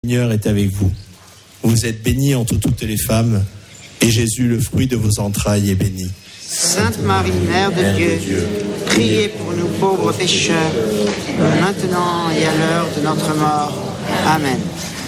Seigneur est avec vous. Vous êtes bénie entre toutes les femmes, et Jésus, le fruit de vos entrailles, est béni. Sainte Marie, Mère de Dieu, priez pour nous pauvres pécheurs, maintenant et à l'heure de notre mort. Amen.